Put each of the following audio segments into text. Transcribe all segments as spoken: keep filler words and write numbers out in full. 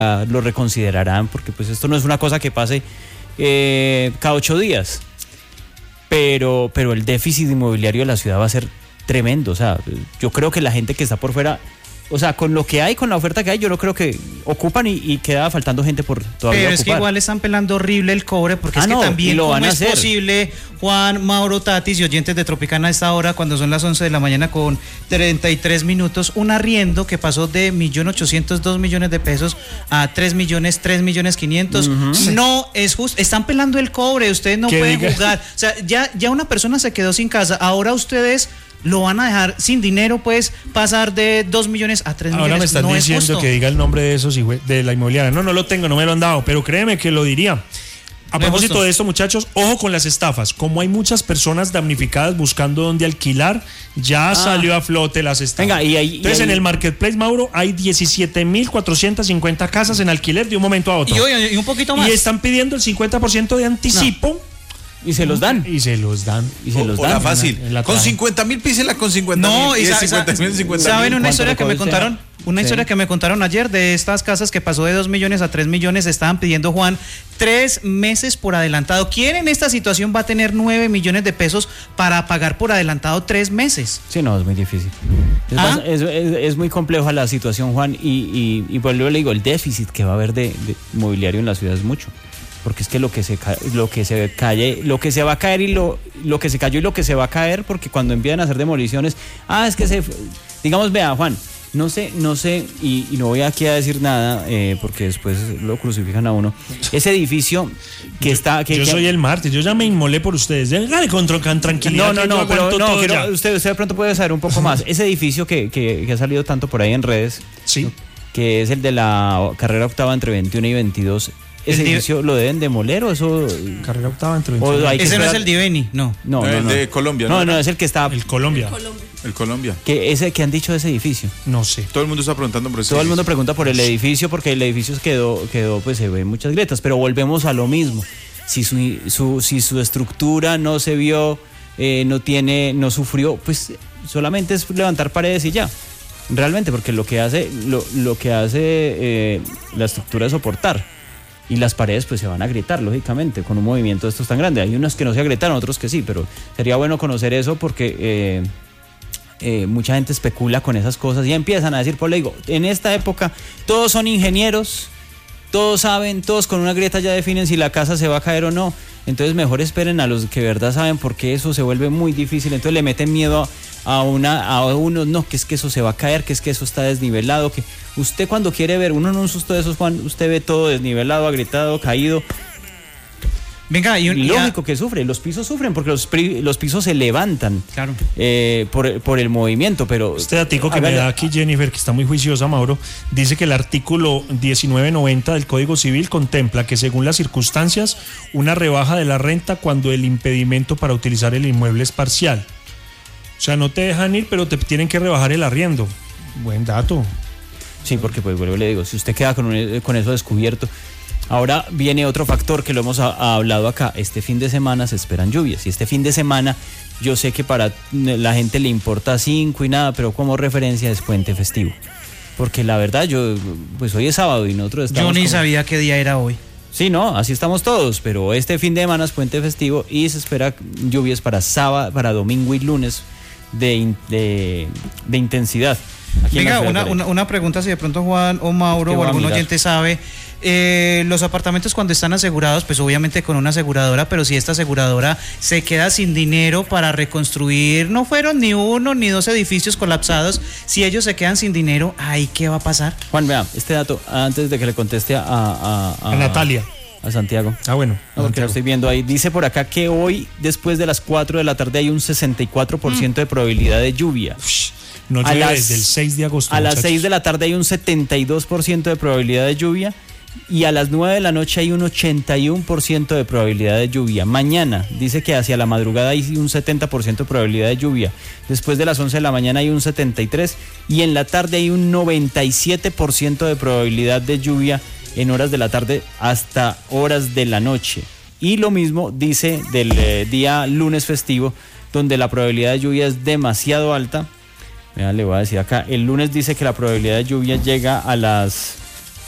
lo reconsiderarán, porque pues esto no es una cosa que pase eh, cada ocho días, pero, pero el déficit inmobiliario de la ciudad va a ser tremendo. O sea, yo creo que la gente que está por fuera, o sea, con lo que hay, con la oferta que hay, yo no creo que ocupan y, y queda faltando gente por todavía Pero ocupar. es que igual están pelando horrible el cobre, porque ah, es que no, también lo cómo van a es hacer. posible, Juan, Mauro, Tatis y oyentes de Tropicana a esta hora, cuando son las once de la mañana con treinta y tres minutos, un arriendo que pasó de un millón ochocientos, dos millones de pesos a tres millones, tres millones quinientos. Uh-huh. No es justo, están pelando el cobre, ustedes no pueden diga? jugar. O sea, ya, ya una persona se quedó sin casa, ahora ustedes lo van a dejar sin dinero, pues pasar de dos millones a tres millones. Ahora me están no diciendo que diga el nombre de esos de la inmobiliaria. No, no lo tengo, no me lo han dado, pero créeme que lo diría. A no propósito de esto, muchachos, ojo con las estafas. Como hay muchas personas damnificadas buscando dónde alquilar, ya ah. salió a flote las estafas. Venga, y ahí, Entonces, y ahí... en el Marketplace, Mauro, hay diecisiete mil cuatrocientas cincuenta casas en alquiler de un momento a otro. Y, y un poquito más. Y están pidiendo el cincuenta por ciento de anticipo. No. Y se los dan. Y se los dan. Y se los o, dan. O la fácil. En la, en la con cincuenta mil, písela con cincuenta mil. No, y sa- cincuenta mil, cincuenta ¿saben una historia que me usted? contaron? Una sí. historia que me contaron ayer de estas casas que pasó de dos millones a tres millones. Estaban pidiendo, Juan, tres meses por adelantado. ¿Quién en esta situación va a tener nueve millones de pesos para pagar por adelantado tres meses? Sí, no, es muy difícil. Es, ¿Ah? más, es, es, es muy compleja la situación, Juan. Y, y, y por eso le digo, el déficit que va a haber de, de mobiliario en la ciudad es mucho. Porque es que lo que se ca- lo que se cae, lo que se va a caer y lo, lo que se cayó y lo que se va a caer, porque cuando empiezan a hacer demoliciones, ah, es que se, digamos, vea, Juan, no sé, no sé, y, y no voy aquí a decir nada, eh, porque después lo crucifican a uno. Ese edificio que yo, está... Que, yo que, soy el martes, yo ya me inmolé por ustedes. Déjale con tranquilidad. No, no, no, pero no, pero usted, usted de pronto puede saber un poco más. Ese edificio que, que, que ha salido tanto por ahí en redes, sí, ¿no? Que es el de la carrera octava entre veintiuno y veintidós. ¿Ese edificio lo deben demoler o eso? Carrera octava entre veintiuno. Ese esperar... no es el Diveni, no. No, no, no, el no. de Colombia. No, no, no, es el que está... El Colombia. El Colombia. El Colombia. ¿Qué, ese, ¿Qué han dicho de ese edificio? No sé. Todo el mundo está preguntando por ese Todo edificio. el mundo pregunta por el edificio porque el edificio quedó, quedó pues se ven muchas grietas, pero volvemos a lo mismo. Si su, su, si su estructura no se vio, eh, no tiene, no sufrió, pues solamente es levantar paredes y ya. Realmente, porque lo que hace, lo, lo que hace eh, la estructura es soportar. Y las paredes pues se van a agrietar, lógicamente, con un movimiento de estos tan grande. Hay unos que no se agrietaron, otros que sí, pero sería bueno conocer eso porque eh, eh, mucha gente especula con esas cosas y empiezan a decir, pues le digo, en esta época todos son ingenieros, todos saben, todos con una grieta ya definen si la casa se va a caer o no. Entonces mejor esperen a los que de verdad saben, porque eso se vuelve muy difícil. Entonces le meten miedo a, a una a uno, no, que es que eso se va a caer, que es que eso está desnivelado, que usted cuando quiere ver, uno en un susto de esos, Juan, usted ve todo desnivelado, agrietado, caído. Venga, y, un, y lógico que sufre, los pisos sufren porque los, los pisos se levantan, claro, eh, por, por el movimiento, pero... Este datico que hágale. Me da aquí Jennifer, que está muy juiciosa, Mauro, dice que el artículo diecinueve noventa del Código Civil contempla que según las circunstancias, una rebaja de la renta cuando el impedimento para utilizar el inmueble es parcial. O sea, no te dejan ir, pero te tienen que rebajar el arriendo. Buen dato. Sí, porque pues vuelvo le digo, si usted queda con, un, con eso descubierto... Ahora viene otro factor que lo hemos a, a hablado acá. Este fin de semana se esperan lluvias. Y este fin de semana, yo sé que para la gente le importa cinco y nada, pero como referencia es puente festivo. Porque la verdad, yo, pues hoy es sábado y nosotros estamos... Yo ni como... sabía qué día era hoy. Sí, no, así estamos todos, pero este fin de semana es puente festivo y se espera lluvias para sábado, para domingo y lunes de, de, de intensidad. Venga, una, una, una pregunta, si de pronto Juan o Mauro o algún oyente sabe, eh, los apartamentos cuando están asegurados, pues obviamente con una aseguradora, pero si esta aseguradora se queda sin dinero para reconstruir, no fueron ni uno ni dos edificios colapsados, si ellos se quedan sin dinero, ¿ahí qué va a pasar? Juan, vea, este dato, antes de que le conteste a... A, a, a Natalia. A Santiago. Ah, bueno. No, porque lo estoy viendo ahí. Dice por acá que hoy, después de las cuatro de la tarde, hay un sesenta y cuatro por ciento mm. de probabilidad de lluvia. Ush. No llueve desde el seis de agosto. A muchachos. las seis de la tarde hay un setenta y dos por ciento de probabilidad de lluvia y a las nueve de la noche hay un ochenta y uno por ciento de probabilidad de lluvia. Mañana dice que hacia la madrugada hay un setenta por ciento de probabilidad de lluvia. Después de las once de la mañana hay un setenta y tres por ciento y en la tarde hay un noventa y siete por ciento de probabilidad de lluvia en horas de la tarde hasta horas de la noche. Y lo mismo dice del eh, día lunes festivo, donde la probabilidad de lluvia es demasiado alta. Mira, le voy a decir acá, el lunes dice que la probabilidad de lluvia llega a las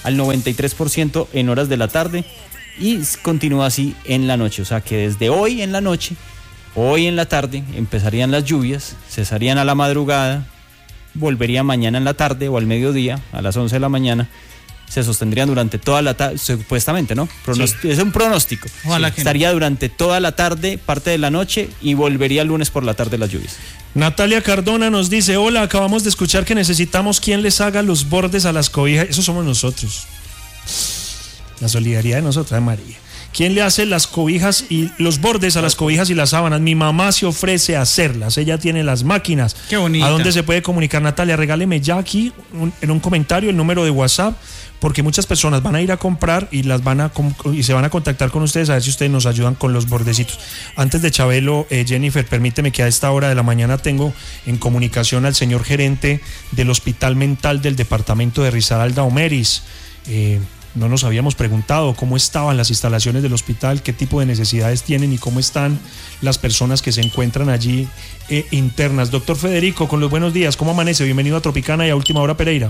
al noventa y tres por ciento en horas de la tarde y continúa así en la noche. O sea que desde hoy en la noche, hoy en la tarde empezarían las lluvias, cesarían a la madrugada, volvería mañana en la tarde o al mediodía, a las once de la mañana, se sostendrían durante toda la tarde, supuestamente, ¿no? Pronost- sí. Es un pronóstico. Ojalá sí. que Estaría no. durante toda la tarde, parte de la noche, y volvería el lunes por la tarde las lluvias. Natalia Cardona nos dice, hola, acabamos de escuchar que necesitamos quien les haga los bordes a las cobijas. Eso somos nosotros. La solidaridad de nosotras, María. ¿Quién le hace las cobijas y los bordes a las cobijas y las sábanas? Mi mamá se ofrece a hacerlas. Ella tiene las máquinas. Qué bonita. ¿A dónde se puede comunicar, Natalia? Regáleme ya aquí un, en un comentario el número de WhatsApp, porque muchas personas van a ir a comprar y las van a y se van a contactar con ustedes a ver si ustedes nos ayudan con los bordecitos. Antes de Chabelo, eh, Jennifer, permíteme que a esta hora de la mañana tengo en comunicación al señor gerente del Hospital Mental del departamento de Risaralda, Omeris. Eh, No nos habíamos preguntado cómo estaban las instalaciones del hospital, qué tipo de necesidades tienen y cómo están las personas que se encuentran allí eh, internas. Doctor Federico, con los buenos días, ¿cómo amanece? Bienvenido a Tropicana y a Última Hora Pereira.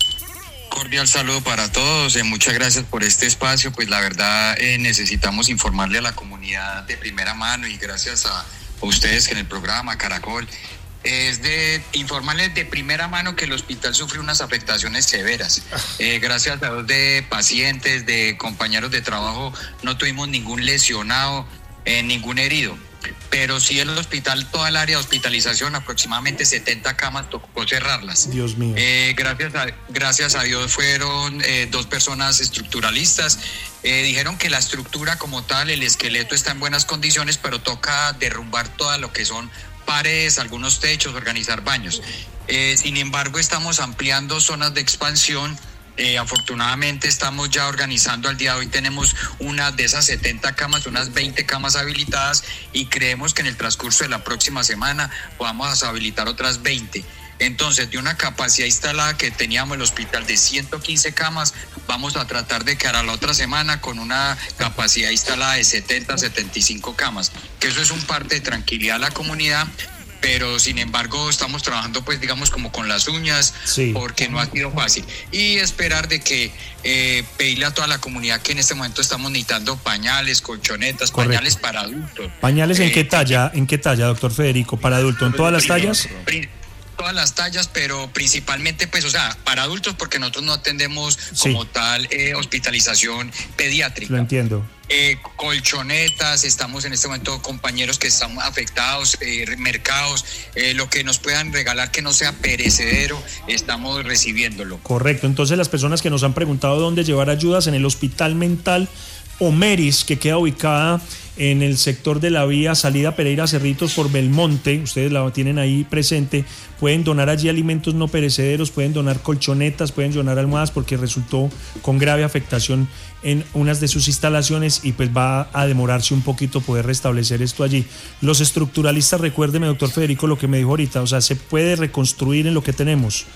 Cordial saludo para todos, eh, muchas gracias por este espacio. Pues la verdad eh, necesitamos informarle a la comunidad de primera mano y gracias a, a ustedes que en el programa Caracol es de informarles de primera mano que el hospital sufre unas afectaciones severas. Eh, gracias a Dios de pacientes, de compañeros de trabajo, no tuvimos ningún lesionado, eh, ningún herido. Pero sí el hospital, toda el área de hospitalización, aproximadamente setenta camas, tocó cerrarlas. Dios mío. Eh, gracias, a, gracias a Dios fueron eh, dos personas estructuralistas. Eh, dijeron que la estructura como tal, el esqueleto está en buenas condiciones, pero toca derrumbar todo lo que son paredes, algunos techos, organizar baños. Eh, sin embargo, estamos ampliando zonas de expansión. Eh, afortunadamente estamos ya organizando, al día de hoy tenemos una de esas setenta camas, unas veinte camas habilitadas y creemos que en el transcurso de la próxima semana podamos habilitar otras veinte. Entonces, de una capacidad instalada que teníamos el hospital de ciento quince camas, vamos a tratar de quedar a la otra semana con una capacidad instalada de setenta, setenta y cinco camas, que eso es un parte de tranquilidad a la comunidad, pero sin embargo estamos trabajando pues digamos como con las uñas, sí, porque no ha sido fácil, y esperar de que eh, pedirle a toda la comunidad que en este momento estamos necesitando pañales, colchonetas, correcto, pañales para adultos. ¿Pañales en eh, qué talla? ¿En qué talla, doctor Federico? ¿Para adulto? ¿En todas las tallas? Todas las tallas, pero principalmente, pues, o sea, para adultos, porque nosotros no atendemos sí. como tal eh, hospitalización pediátrica. Lo entiendo. Eh, colchonetas, estamos en este momento compañeros que están afectados, eh, mercados, eh, lo que nos puedan regalar que no sea perecedero, estamos recibiéndolo. Correcto, entonces las personas que nos han preguntado dónde llevar ayudas, en el Hospital Mental Omeris, que queda ubicada en el sector de la vía salida Pereira Cerritos por Belmonte, ustedes la tienen ahí presente, pueden donar allí alimentos no perecederos, pueden donar colchonetas, pueden donar almohadas, porque resultó con grave afectación en unas de sus instalaciones y pues va a demorarse un poquito poder restablecer esto allí. Los estructuralistas, recuérdeme, doctor Federico, lo que me dijo ahorita, o sea, se puede reconstruir en lo que tenemos.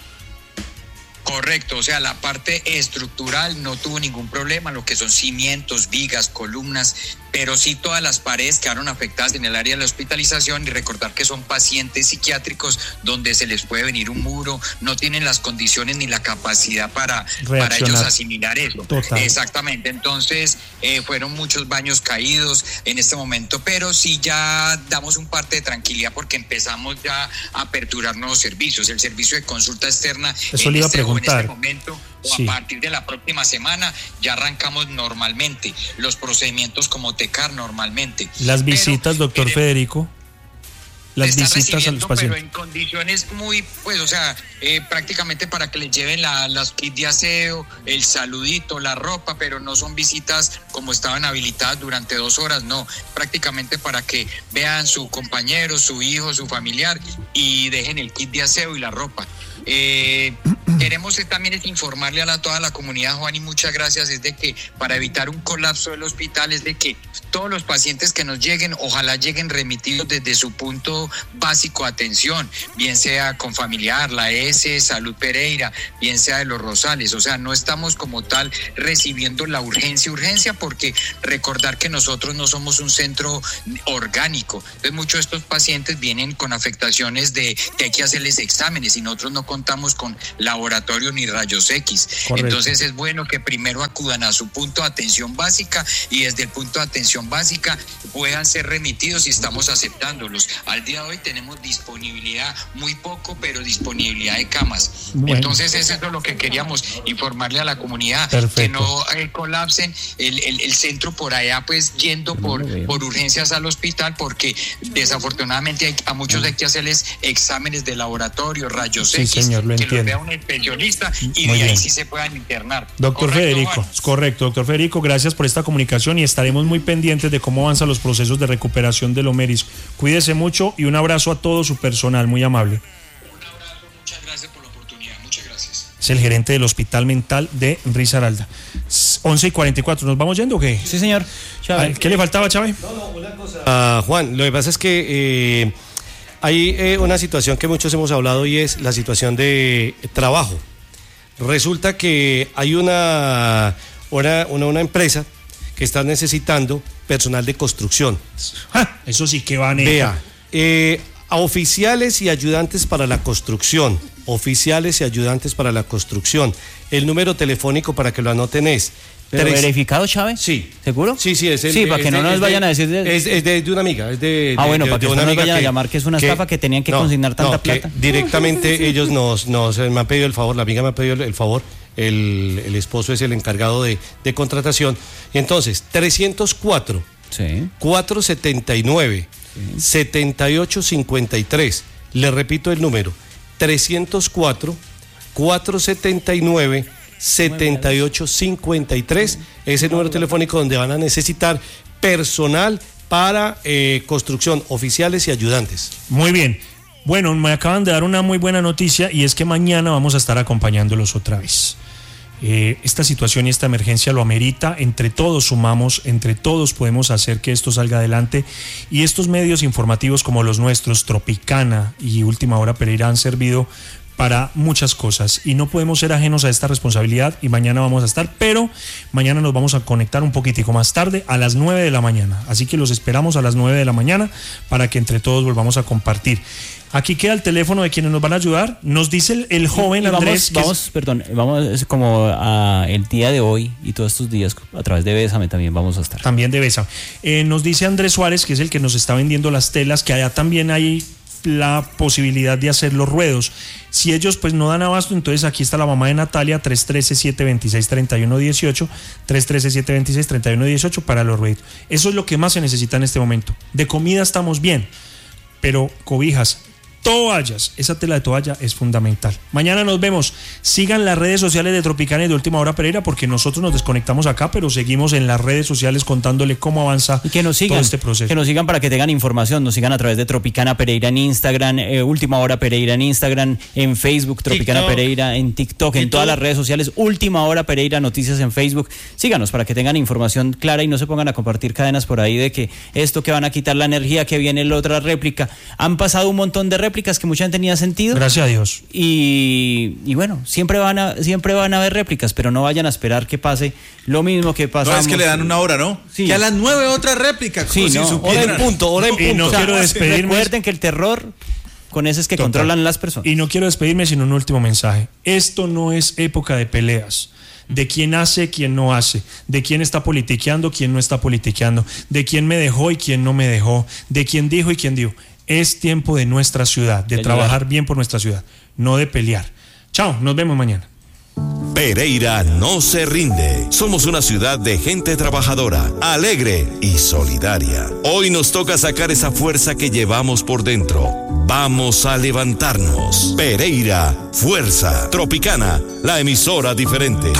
Correcto, o sea, la parte estructural no tuvo ningún problema, lo que son cimientos, vigas, columnas, pero sí todas las paredes quedaron afectadas en el área de la hospitalización, y recordar que son pacientes psiquiátricos donde se les puede venir un muro, no tienen las condiciones ni la capacidad para, para ellos asimilar eso. Total. Exactamente, entonces eh, fueron muchos baños caídos en este momento, pero sí ya damos un parte de tranquilidad porque empezamos ya a aperturar nuevos servicios, el servicio de consulta externa. Eso le iba a preguntar. En este momento, o sí. a partir de la próxima semana, ya arrancamos normalmente los procedimientos como TECAR normalmente. Las visitas, pero, doctor queremos, Federico, las visitas a los pacientes. Pero en condiciones muy, pues, o sea, eh, prácticamente para que les lleven la, las kits de aseo, el saludito, la ropa, pero no son visitas como estaban habilitadas durante dos horas, no, prácticamente para que vean su compañero, su hijo, su familiar y dejen el kit de aseo y la ropa. Eh, queremos también es informarle a la, toda la comunidad, Juan, y muchas gracias, es de que para evitar un colapso del hospital, es de que todos los pacientes que nos lleguen, ojalá lleguen remitidos desde su punto básico de atención, bien sea con familiar, la E S, Salud Pereira, bien sea de Los Rosales, o sea, no estamos como tal recibiendo la urgencia, urgencia, porque recordar que nosotros no somos un centro orgánico, entonces muchos de estos pacientes vienen con afectaciones de que hay que hacerles exámenes y nosotros no contamos con la laboratorio ni rayos X. Correcto. Entonces es bueno que primero acudan a su punto de atención básica y desde el punto de atención básica puedan ser remitidos y estamos aceptándolos. Al día de hoy tenemos disponibilidad, muy poco, pero disponibilidad de camas. Bueno. Entonces eso es lo que queríamos informarle a la comunidad, Perfecto. que no eh, colapsen el, el, el centro por allá, pues yendo por, por urgencias al hospital, porque desafortunadamente hay, a muchos hay que hacerles exámenes de laboratorio, rayos Sí, X, señor, lo que entiendo. los vea un especialista y Muy de ahí bien. sí se puedan internar. Doctor ¿Correcto, Federico, Juan? es correcto, doctor Federico, gracias por esta comunicación y estaremos muy pendientes de cómo avanzan los procesos de recuperación del Omeris. Cuídese mucho y un abrazo a todo su personal, muy amable. Un abrazo, muchas gracias por la oportunidad, muchas gracias. Es el gerente del Hospital Mental de Risaralda. once y cuarenta y cuatro, ¿nos vamos yendo o qué? Sí, señor. Chávez. ¿Qué le faltaba, Chávez? Ah, Juan, lo que pasa es que eh, hay eh, una situación que muchos hemos hablado y es la situación de trabajo. Resulta que hay una, una, una, una empresa que está necesitando personal de construcción. Ah, eso sí que van. Vea, eh, a oficiales y ayudantes para la construcción. Oficiales y ayudantes para la construcción. El número telefónico para que lo anoten es... ¿Pero tres- verificado, Chávez? Sí. ¿Seguro? Sí, sí, es el, Sí, para es que no de- nos es de- vayan a decir de- Es, es de, de una amiga, es de... Ah, de- bueno, de- para que de no una nos amiga vayan a llamar que es una estafa, que tenían que consignar tanta que plata. Directamente ellos nos, nos eh, me han pedido el favor, la amiga me ha pedido el, el favor, el, el esposo es el encargado de, de contratación. Y entonces, trescientos cuatro, Sí. cuatrocientos setenta y nueve, setenta y ocho cincuenta y tres. Le repito el número, trescientos cuatro, cuatrocientos setenta y nueve, setenta y ocho cincuenta y tres, es el número telefónico donde van a necesitar personal para eh, construcción, oficiales y ayudantes. Muy bien. Bueno, me acaban de dar una muy buena noticia y es que mañana vamos a estar acompañándolos otra vez. Eh, esta situación y esta emergencia lo amerita, entre todos sumamos, entre todos podemos hacer que esto salga adelante y estos medios informativos como los nuestros, Tropicana y Última Hora Pereira, han servido para muchas cosas y no podemos ser ajenos a esta responsabilidad y mañana vamos a estar, pero mañana nos vamos a conectar un poquitico más tarde a las nueve de la mañana, así que los esperamos a las nueve de la mañana para que entre todos volvamos a compartir. Aquí queda el teléfono de quienes nos van a ayudar, nos dice el, el joven Y vamos, Andrés que vamos, es- perdón, vamos es como a el día de hoy y todos estos días a través de Bésame también vamos a estar. también de Besa. Eh, nos dice Andrés Suárez, que es el que nos está vendiendo las telas, que allá también hay la posibilidad de hacer los ruedos. Si ellos pues no dan abasto, entonces aquí está la mamá de Natalia, tres uno tres, siete dos seis, tres uno uno ocho, tres uno tres, siete dos seis, tres uno uno ocho para los ruedos. Eso es lo que más se necesita en este momento. De comida estamos bien, pero cobijas, toallas, esa tela de toalla es fundamental. Mañana nos vemos. Sigan las redes sociales de Tropicana y de Última Hora Pereira, porque nosotros nos desconectamos acá, pero seguimos en las redes sociales contándole cómo avanza Y que nos sigan, todo este proceso. que nos sigan para que tengan información, nos sigan a través de Tropicana Pereira en Instagram, eh, Última Hora Pereira en Instagram, en Facebook, Tropicana TikTok. Pereira, en TikTok, en Y todas todo. las redes sociales, Última Hora Pereira, noticias en Facebook. Síganos para que tengan información clara y no se pongan a compartir cadenas por ahí de que esto que van a quitar la energía, que viene la otra réplica. Han pasado un montón de réplicas que mucha gente tenía sentido. Gracias a Dios. Y, y bueno, siempre van a siempre van a haber réplicas, pero no vayan a esperar que pase lo mismo que No, pasamos. es que le dan una hora, ¿no? Sí. Que a las nueve otra réplica. Sí, como si no, supieran. Hora en punto, hora en Y no punto. quiero despedirme. Recuerden que el terror con ese es que Total. controlan las personas. Y no quiero despedirme sin un último mensaje. Esto no es época de peleas. De quién hace, quién no hace. De quién está politiqueando, quién no está politiqueando. De quién me dejó y quién no me dejó. De quién dijo y quién dijo. Es tiempo de nuestra ciudad, de De trabajar ayudar. bien por nuestra ciudad, no de pelear. Chao, nos vemos mañana. Pereira no se rinde. Somos una ciudad de gente trabajadora, alegre y solidaria. Hoy nos toca sacar esa fuerza que llevamos por dentro. Vamos a levantarnos. Pereira, fuerza. Tropicana, la emisora diferente.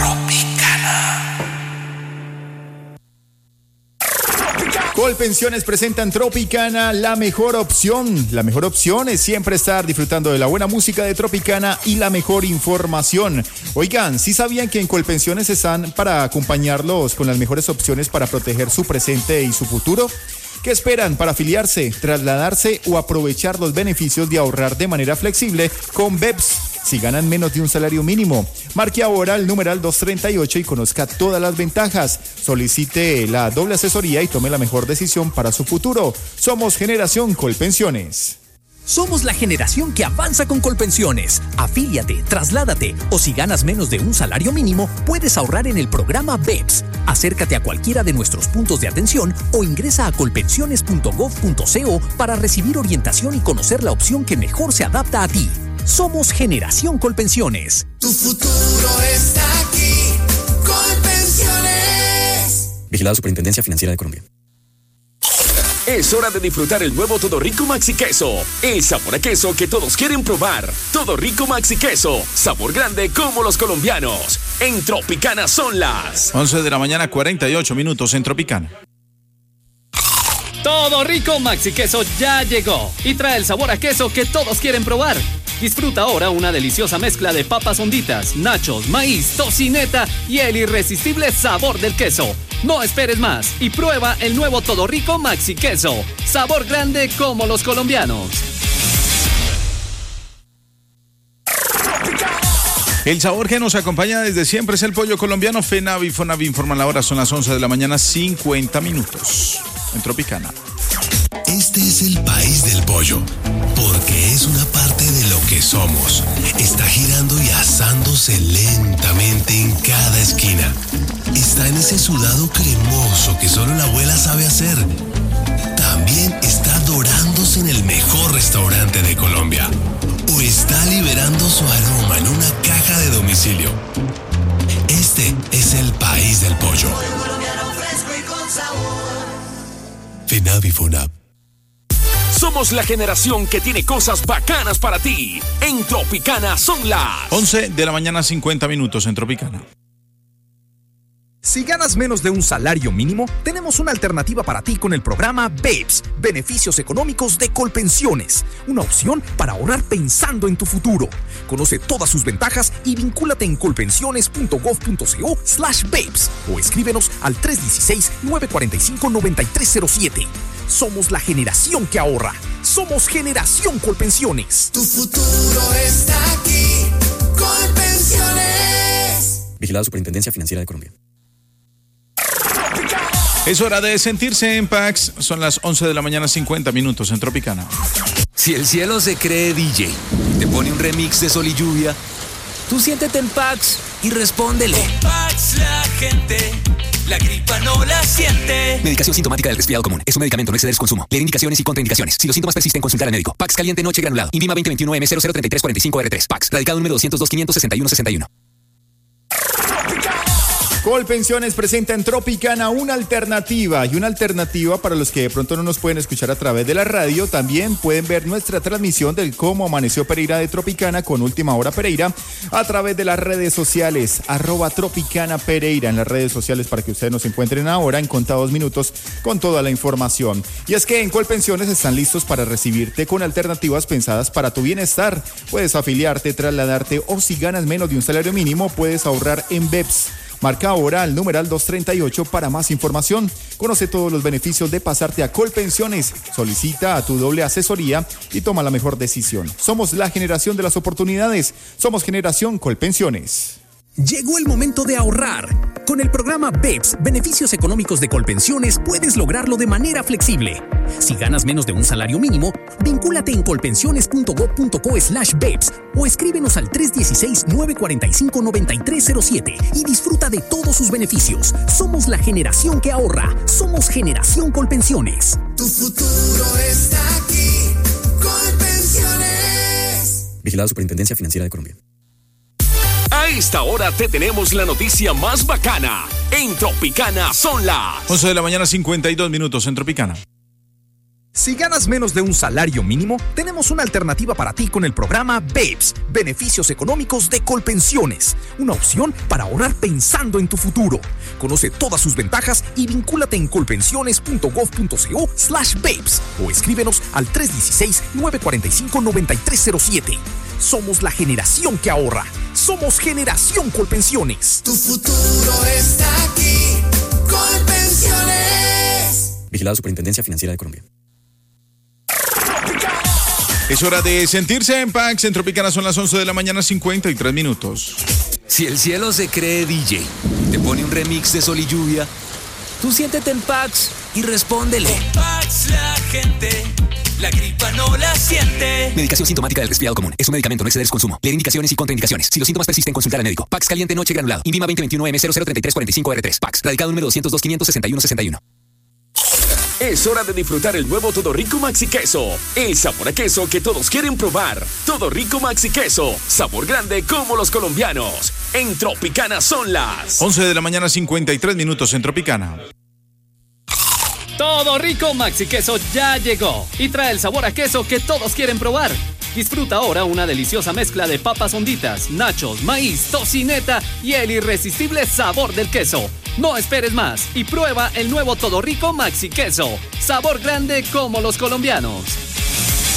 Colpensiones presentan Tropicana, la mejor opción. La mejor opción es siempre estar disfrutando de la buena música de Tropicana y la mejor información. Oigan, ¿sí sabían que en Colpensiones están para acompañarlos con las mejores opciones para proteger su presente y su futuro? ¿Qué esperan para afiliarse, trasladarse o aprovechar los beneficios de ahorrar de manera flexible con B E P S? Si ganan menos de un salario mínimo, marque ahora el numeral doscientos treinta y ocho y conozca todas las ventajas. Solicite la doble asesoría y tome la mejor decisión para su futuro. Somos Generación Colpensiones. Somos la generación que avanza con Colpensiones. Afíliate, trasládate o si ganas menos de un salario mínimo, puedes ahorrar en el programa B E P S. Acércate a cualquiera de nuestros puntos de atención o ingresa a colpensiones punto gov punto co para recibir orientación y conocer la opción que mejor se adapta a ti. Somos Generación Colpensiones. Tu futuro está aquí. Colpensiones. Vigilado Superintendencia Financiera de Colombia. Es hora de disfrutar el nuevo Todo Rico Maxi Queso. El sabor a queso que todos quieren probar. Todo Rico Maxi Queso. Sabor grande como los colombianos. En Tropicana son las once de la mañana, cuarenta y ocho minutos en Tropicana. Todo Rico Maxi Queso ya llegó y trae el sabor a queso que todos quieren probar. Disfruta ahora una deliciosa mezcla de papas honditas, nachos, maíz, tocineta y el irresistible sabor del queso. No esperes más y prueba el nuevo Todo Rico Maxi Queso. Sabor grande como los colombianos. El sabor que nos acompaña desde siempre es el pollo colombiano. FENAVI, FONAVI informan la hora, son las once de la mañana, cincuenta minutos en Tropicana. Este es el país del pollo, porque es una parte de lo que somos. Está girando y asándose lentamente en cada esquina. Está en ese sudado cremoso que solo la abuela sabe hacer. También está dorándose en el mejor restaurante de Colombia. O está liberando su aroma en una caja de domicilio. Este es el país del pollo. FENAVI FONAV. Somos la generación que tiene cosas bacanas para ti. En Tropicana son las once de la mañana, cincuenta minutos en Tropicana. Si ganas menos de un salario mínimo, tenemos una alternativa para ti con el programa B E P S, Beneficios Económicos de Colpensiones. Una opción para ahorrar pensando en tu futuro. Conoce todas sus ventajas y vincúlate en colpensiones punto gov punto co slash B E P S o escríbenos al tres uno seis, nueve cuatro cinco, nueve tres cero siete. Somos la generación que ahorra. Somos Generación Colpensiones. Tu futuro está aquí. Colpensiones. Vigilado Superintendencia Financiera de Colombia. Es hora de sentirse en Pax. Son las once de la mañana, cincuenta minutos en Tropicana. Si el cielo se cree D J, te pone un remix de Sol y Lluvia, tú siéntete en Pax y respóndele. En Pax la gente, la gripa no la siente. Medicación sintomática del resfriado común. Es un medicamento, no exceder su consumo. Leer indicaciones y contraindicaciones. Si los síntomas persisten, consultar al médico. Pax caliente noche granulado. Invima veinte veintiuno M cero cero treinta y tres cuarenta y cinco R tres. Pax. Radicado número doscientos dos, quinientos sesenta y uno sesenta y uno. Colpensiones presenta en Tropicana una alternativa y una alternativa para los que de pronto no nos pueden escuchar a través de la radio. También pueden ver nuestra transmisión del Cómo Amaneció Pereira de Tropicana con Última Hora Pereira a través de las redes sociales, arroba Tropicana Pereira en las redes sociales para que ustedes nos encuentren ahora en contados minutos con toda la información. Y es que en Colpensiones están listos para recibirte con alternativas pensadas para tu bienestar. Puedes afiliarte, trasladarte o si ganas menos de un salario mínimo puedes ahorrar en B E P S. Marca ahora al numeral doscientos treinta y ocho para más información. Conoce todos los beneficios de pasarte a Colpensiones. Solicita a tu doble asesoría y toma la mejor decisión. Somos la generación de las oportunidades. Somos Generación Colpensiones. Llegó el momento de ahorrar. Con el programa B E P S, Beneficios Económicos de Colpensiones, puedes lograrlo de manera flexible. Si ganas menos de un salario mínimo, vincúlate en colpensiones punto gov punto co slash B E P S o escríbenos al tres uno seis, nueve cuatro cinco, nueve tres cero siete y disfruta de todos sus beneficios. Somos la generación que ahorra. Somos Generación Colpensiones. Tu futuro está aquí. Colpensiones. Vigilado Superintendencia Financiera de Colombia. A esta hora te tenemos la noticia más bacana. En Tropicana son las once de la mañana, cincuenta y dos minutos en Tropicana. Si ganas menos de un salario mínimo, tenemos una alternativa para ti con el programa B E P S, Beneficios Económicos de Colpensiones. Una opción para ahorrar pensando en tu futuro. Conoce todas sus ventajas y vincúlate en colpensiones punto gov punto co slash B E P S o escríbenos al tres uno seis, nueve cuatro cinco, nueve tres cero siete. Somos la generación que ahorra. Somos Generación Colpensiones. Tu futuro está aquí. Colpensiones. Vigilado Superintendencia Financiera de Colombia. Es hora de sentirse en Pax. En Tropicana son las once de la mañana, cincuenta y tres minutos. Si el cielo se cree D J, te pone un remix de Sol y Lluvia, tú siéntete en Pax y respóndele. En Pax la gente, la gripa no la siente. Medicación sintomática del resfriado común. Es un medicamento, no exceder su consumo. Leer indicaciones y contraindicaciones. Si los síntomas persisten, consultar al médico. Pax Caliente Noche Granulado. Invima veinte veintiuno M cero cero treinta y tres cuarenta y cinco R tres. Pax. Radicado número doscientos dos, quinientos sesenta y uno sesenta y uno. Es hora de disfrutar el nuevo Todo Rico Maxi Queso. El sabor a queso que todos quieren probar. Todo Rico Maxi Queso. Sabor grande como los colombianos. En Tropicana son las once de la mañana, cincuenta y tres minutos en Tropicana. Todo Rico Maxi Queso ya llegó y trae el sabor a queso que todos quieren probar. Disfruta ahora una deliciosa mezcla de papas honditas, nachos, maíz, tocineta y el irresistible sabor del queso. No esperes más y prueba el nuevo Todo Rico Maxi Queso. Sabor grande como los colombianos.